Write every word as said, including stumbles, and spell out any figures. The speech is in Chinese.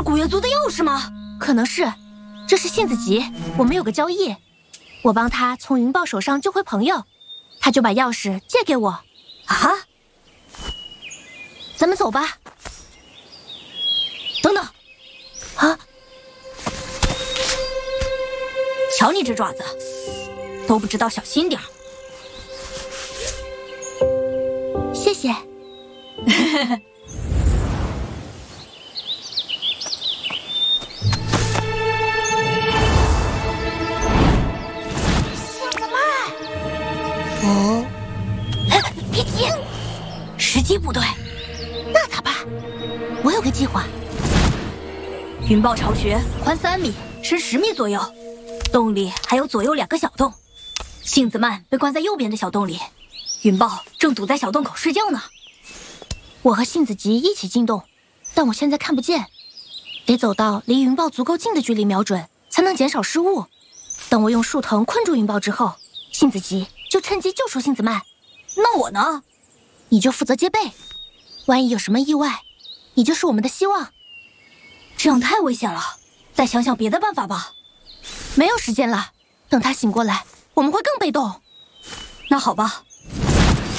古元族的钥匙吗？ 可能是，这是杏子吉，我们有个交易，我帮他从云豹手上救回朋友，他就把钥匙借给我。 啊？ 咱们走吧。 等等， 啊！ 瞧你这爪子，都不知道小心点儿。 谢谢。 杏子曼，哦，别急，时机不对， 那咋办？我有个计划。 云豹巢穴宽三米，深十米左右，洞里还有左右两个小洞。杏子曼被关在右边的小洞里，云豹正堵在小洞口睡觉呢。 我和杏子吉一起进洞，但我现在看不见，得走到离云豹足够近的距离瞄准，才能减少失误。等我用树藤困住云豹之后，杏子吉就趁机救出杏子曼。 那我呢？ 你就负责接背，万一有什么意外，你就是我们的希望。 这样太危险了，再想想别的办法吧。 没有时间了，等他醒过来，我们会更被动。 那好吧。